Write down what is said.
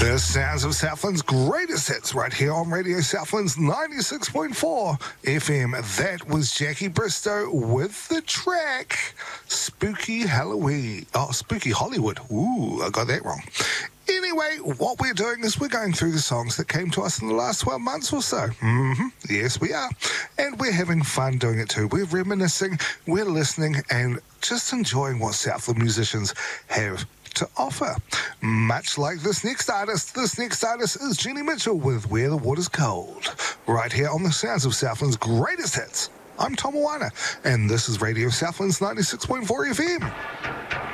The sounds of Southland's greatest hits right here on Radio Southland's 96.4 FM. That was Jackie Bristow with the track Spooky Halloween. Oh, Spooky Hollywood. Ooh, I got that wrong. Anyway, what we're doing is we're going through the songs that came to us in the last 12 months or so. Yes, we are. And we're having fun doing it too. We're reminiscing, we're listening, and just enjoying what Southland musicians have to offer. Much like this next artist. This next artist is Jenny Mitchell with Where the Water's Cold. Right here on the sounds of Southland's greatest hits. I'm Tom Moana, and this is Radio Southland's 96.4 FM.